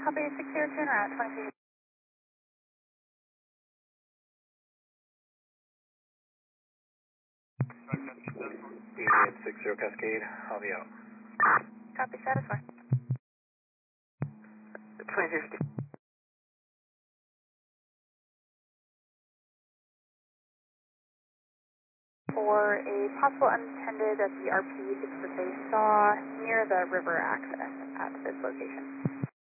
Copy 602 and route 22. 60 Cascade, I'll be out. Copy, satisfied. 2250. For a possible unattended at the RP that they saw near the river access at this location.